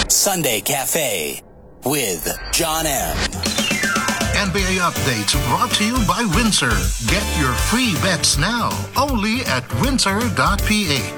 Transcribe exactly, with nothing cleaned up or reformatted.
Sunday Cafe with John M. N B A updates brought to you by Windsor. Get your free bets now only at windsor dot p h.